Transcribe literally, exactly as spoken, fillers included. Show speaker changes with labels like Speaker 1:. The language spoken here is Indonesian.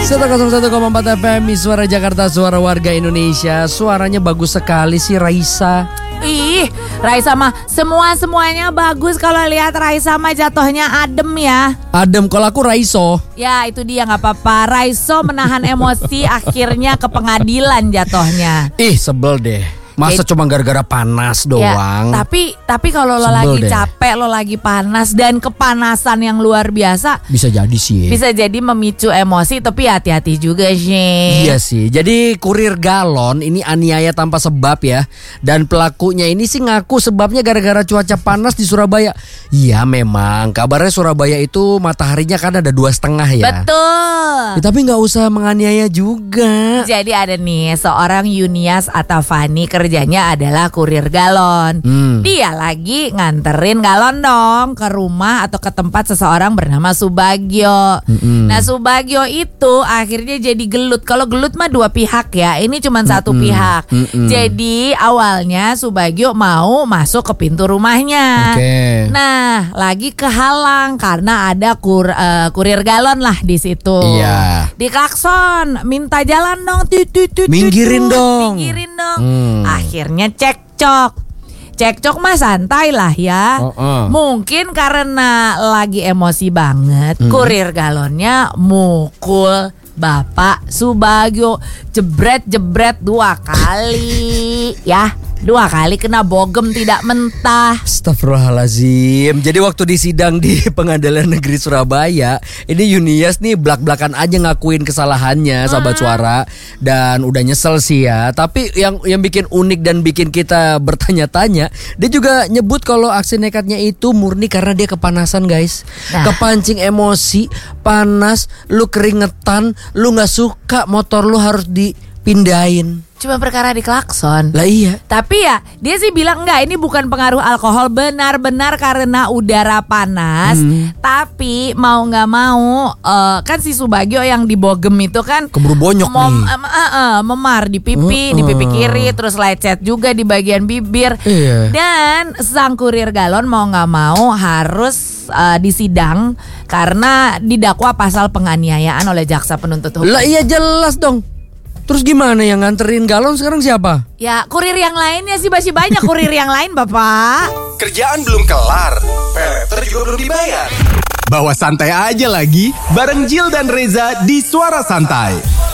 Speaker 1: seratus satu koma empat F M Suara Jakarta, suara warga Indonesia. Suaranya bagus sekali sih Raisa.
Speaker 2: Ih, Raisa mah semua-semuanya bagus. Kalau lihat Raisa mah jatuhnya adem ya.
Speaker 1: Adem, kalau aku Raiso.
Speaker 2: Ya itu dia, gak apa-apa. Raiso menahan emosi akhirnya ke pengadilan jatuhnya.
Speaker 1: Ih sebel deh. Masa
Speaker 2: Jadi-
Speaker 1: cuma gara-gara panas
Speaker 2: Ya,
Speaker 1: doang.
Speaker 2: tapi tapi kalau lo
Speaker 1: Sebel
Speaker 2: lagi
Speaker 1: deh.
Speaker 2: capek, lo lagi panas dan kepanasan yang luar biasa,
Speaker 1: Bisa jadi sih.
Speaker 2: bisa jadi memicu emosi. Tapi hati-hati juga sih.
Speaker 1: Iya sih. Jadi kurir galon ini aniaya tanpa sebab ya. Dan pelakunya ini sih ngaku sebabnya gara-gara cuaca panas di Surabaya. Iya memang. Kabarnya Surabaya itu mataharinya kan ada dua setengah ya.
Speaker 2: Betul.
Speaker 1: Ya, tapi nggak usah menganiaya juga.
Speaker 2: Jadi ada nih seorang Yunias Atafani, kerjanya adalah kurir galon.
Speaker 1: Hmm.
Speaker 2: Dia lagi nganterin galon dong ke rumah atau ke tempat seseorang bernama Subagio.
Speaker 1: Mm-mm.
Speaker 2: Nah Subagio itu akhirnya jadi gelut. Kalau gelut mah dua pihak ya, ini cuma satu
Speaker 1: Mm-mm.
Speaker 2: pihak.
Speaker 1: Mm-mm.
Speaker 2: Jadi awalnya Subagio mau masuk ke pintu rumahnya.
Speaker 1: Oke.
Speaker 2: Nah lagi kehalang karena ada kur, eh, kurir galon lah di situ.
Speaker 1: Iya.
Speaker 2: Diklakson, minta jalan dong, tut, tut, tut,
Speaker 1: Minggirin
Speaker 2: tut,
Speaker 1: dong.
Speaker 2: Minggirin dong.
Speaker 1: Hmm.
Speaker 2: Akhirnya cekcok. Cekcok mah santai lah ya.
Speaker 1: Oh-oh.
Speaker 2: Mungkin karena lagi emosi banget,
Speaker 1: Hmm.
Speaker 2: kurir galonnya mukul Bapak Subagio, jebret-jebret dua kali ya. Dua kali kena bogem tidak mentah.
Speaker 1: Astagfirullahaladzim. Jadi waktu di sidang di Pengadilan Negeri Surabaya, ini Yunias nih blak-blakan aja ngakuin kesalahannya sahabat suara. Dan udah nyesel sih ya. Tapi yang yang bikin unik dan bikin kita bertanya-tanya, dia juga nyebut kalau aksi nekatnya itu murni karena dia kepanasan guys.
Speaker 2: Nah.
Speaker 1: Kepancing emosi, panas, lu keringetan, lu gak suka motor lu harus dipindahin.
Speaker 2: Cuma perkara diklakson.
Speaker 1: Lah iya.
Speaker 2: Tapi ya dia sih bilang enggak, ini bukan pengaruh alkohol, benar-benar karena udara panas.
Speaker 1: Hmm.
Speaker 2: Tapi mau nggak mau eh, kan si Subagio yang dibogem itu kan
Speaker 1: Keburu bonyok
Speaker 2: mem-
Speaker 1: nih.
Speaker 2: em- eh, eh, memar di pipi, di pipi kiri, terus lecet juga di bagian bibir.
Speaker 1: Iya.
Speaker 2: Dan sang kurir galon mau nggak mau harus eh, disidang karena didakwa pasal penganiayaan oleh jaksa penuntut umum.
Speaker 1: Lah iya jelas dong. Terus gimana yang nganterin galon sekarang siapa?
Speaker 2: Ya kurir yang lainnya sih masih banyak kurir yang lain Bapak.
Speaker 3: Kerjaan belum kelar, peleter juga belum dibayar. Bawa santai aja lagi, bareng Jill dan Reza di Suara Santai.